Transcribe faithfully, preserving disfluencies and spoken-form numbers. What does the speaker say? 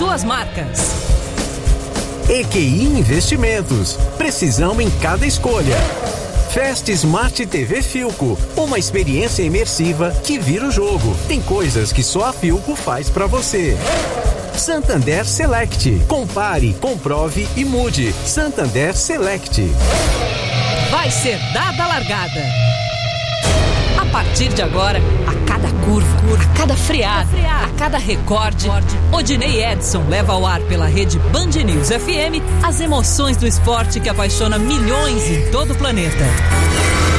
suas marcas. E Q I Investimentos. Precisão em cada escolha. Fast Smart T V Philco, uma experiência imersiva que vira o jogo. Tem coisas que só a Philco faz pra você. Santander Select. Compare, comprove e mude. Santander Select. Vai ser dada a largada. A partir de agora, a cada curva, a cada freada, a cada recorde, Odinei Edson leva ao ar pela rede Band News F M as emoções do esporte que apaixona milhões em todo o planeta.